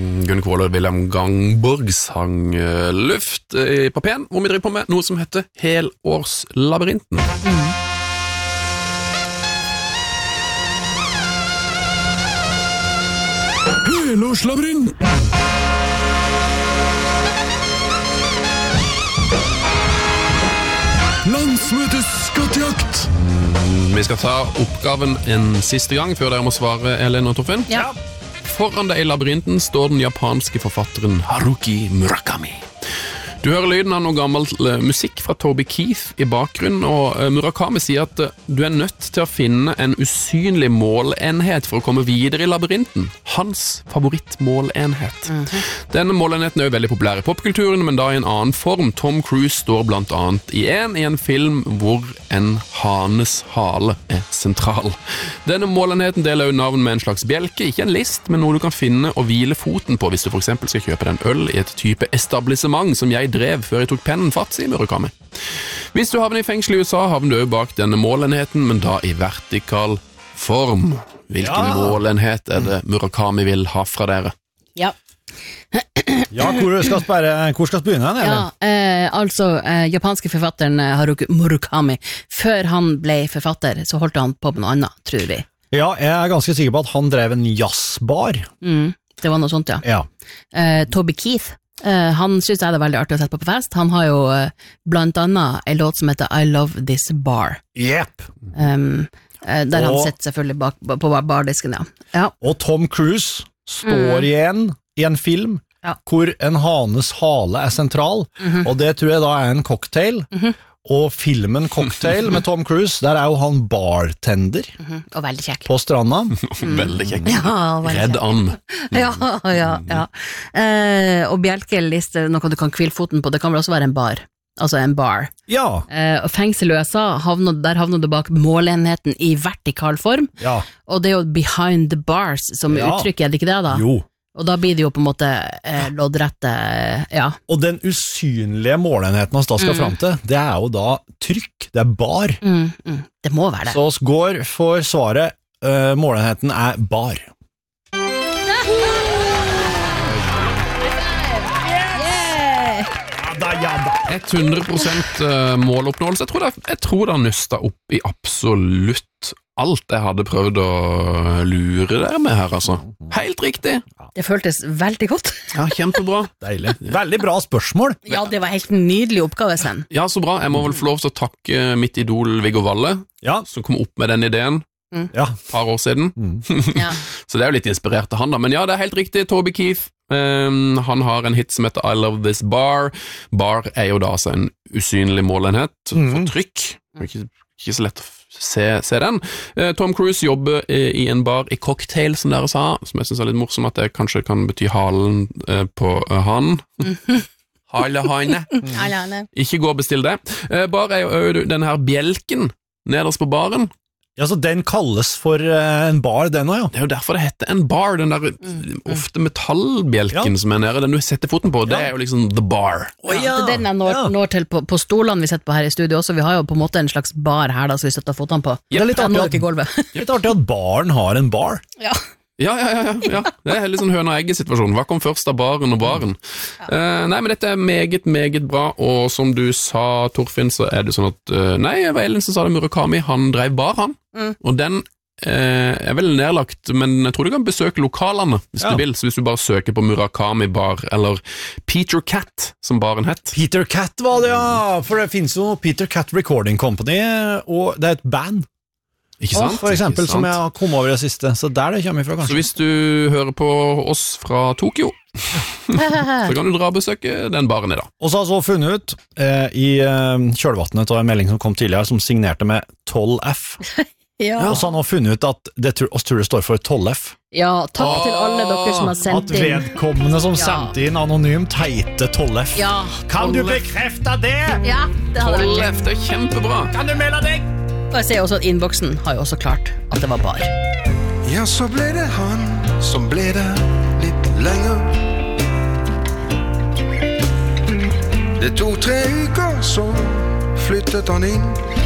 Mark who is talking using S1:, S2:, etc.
S1: Gunn Kvåle og William Gangborg sang Luft på P1, hvor vi driver på med noe som heter Helårslabyrinten. Helårslabyrinten! Landsmøtes skattejakt! Vi skal ta oppgaven en siste gang før dere må svare, Elin og Torfinn.
S2: Ja.
S1: Foran deg i labyrinten står den japanske forfatteren Haruki Murakami. Du hører lyden av noe gammel musikk fra Toby Keith i bakgrunnen, og Murakami sier at du nødt til å finne en usynlig målenhet for å komme videre i labyrinten. Hans favorittmålenhet. Denne målenheten jo veldig populær i popkulturen, men da i en annen form. Tom Cruise står blant annet i en film hvor en hanes hale sentral. Denne målenheten deler jo navn med en slags bjelke, ikke en list, men noe du kan finne og hvile foten på hvis du for eksempel skal kjøpe den øl i et type etablissement som jeg drev før jeg tok pennen fatt, sier Murakami. Hvis du havner i fengsel i USA, havner du bak denne målenheten, men da i vertikal form. Hvilken målenhet det Murakami vil ha fra dere?
S2: Ja.
S3: Hvor skal vi begynne?
S2: Japanske forfatteren Haruki Murakami, før han ble forfatter, så holdt han på med noe annet, tror vi.
S3: Ja, jeg ganske sikker på at han drev en jazzbar.
S2: Det var noe sånt, ja. Toby Keith, han synes jeg det veldig artig å sette på fest. Han har jo blant annet en låt som heter I Love This Bar.
S3: Yep.
S2: Der han sitter selvfølgelig på bardisken, ja.
S3: Og Tom Cruise står igjen i en film hvor en hanes hale sentral, og det tror jeg da en cocktail. Og filmen Cocktail med Tom Cruise, der jo han bartender
S2: og veldig kjekk
S3: på stranda.
S1: Veldig kjekk.
S2: Redd
S1: and.
S2: Ja. Og bjelkeliste, noe du kan hvile foten på, det kan vel også være en bar. Altså en bar.
S3: Ja.
S2: Og fengsel i USA, der havner du bak målenheten i vertikal form.
S3: Ja.
S2: Og det jo behind the bars som uttrykket, det ikke det da?
S3: Jo.
S2: Og da blir det jo på en måte loddrette,
S3: Og den usynlige målenheten han da skal frem til, det jo da trykk, det bar.
S2: Det må være det.
S3: Så oss går for svaret, målenheten bar.
S2: Yeah!
S1: 100% måloppnåelse. Jeg tror det nøstet opp i absolutt alt jeg hadde prøvd å lure dere med her, altså. Helt riktig.
S2: Det føltes veldig godt.
S1: Ja, kjempebra.
S3: Deilig. Veldig bra spørsmål.
S2: Ja, det var helt nydelig oppgave, Sven.
S1: Ja, så bra. Jeg må vel få lov til å takke mitt idol Viggo Valle, som kom opp med den ideen. Et par år siden. Så det jo litt inspirert av han da. Men ja, det helt riktig, Toby Keith. Han har en hit som heter I Love This Bar. Bar jo da altså en usynlig målenhet for trykk. Ikke så lett å se den. Tom Cruise jobber i en bar i Cocktail, som dere sa, som jeg synes litt morsom at det kanskje kan bety halen på han. Hale. Ikke gå og bestill det. Bar jo denne her bjelken nederst på baren.
S3: Ja, så den kalles for en bar, den også, ja.
S1: Det jo derfor det heter en bar, den der ofte metallbjelken som nede, den du setter foten på, det jo liksom the bar.
S2: Det den jeg når til på stolene vi setter på her i studio også, vi har jo på en måte en slags bar her da, så vi setter fotene på.
S3: Det litt artig at baren har en bar.
S1: Ja. Det litt sånn høna- og egget-situasjon. Hva kom først av baren og baren? Nei, men dette meget, meget bra, og som du sa, Torfinn, så det sånn at det var Elin som sa det, Murakami, han drev bar, han. Og den vel nedlagt, men jeg tror du kan besøke lokalene hvis du vil, så hvis du bare søker på Murakami bar, eller Peter Cat, som baren hett.
S3: Peter Cat var det, ja! For det finnes jo Peter Cat Recording Company, og det et band.
S1: Ikke sant?
S3: For eksempel, som jeg kom over det siste, så der det kommer ifra, kanskje.
S1: Så hvis du hører på oss fra Tokyo, så kan du dra og besøke den baren i dag.
S3: Og så har jeg så funnet ut i kjølvattnet av en melding som kom tidligere, som signerte med 12F. Og så har han også funnet ut at det tror det står for 12F.
S2: Ja, takk til alle dere som har sendt inn.
S3: At vedkommende som sendte inn anonymt heter 12F.
S2: Ja,
S3: kan du bekrefte det?
S2: Ja, det hadde
S1: 12F, det kjempebra.
S3: Kan du melde deg?
S2: Og jeg ser også at innboksen har jo også klart at det var bar.
S4: Ja, så ble det han som ble der litt lenger. Det 2-3 uker så flyttet han inn